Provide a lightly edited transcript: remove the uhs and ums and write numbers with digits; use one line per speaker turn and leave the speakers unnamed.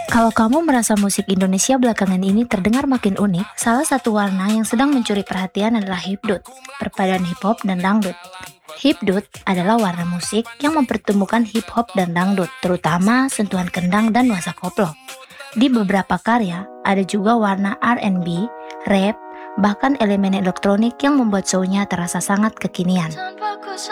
Kalau kamu merasa musik Indonesia belakangan ini terdengar makin unik, salah satu warna yang sedang mencuri perhatian adalah hipdut, perpaduan hip hop dan dangdut. Hipdut adalah warna musik yang mempertemukan hip hop dan dangdut, terutama sentuhan kendang dan nuansa koplo. Di beberapa karya, ada juga warna R&B, rap, bahkan elemen elektronik yang membuat show-nya terasa sangat kekinian.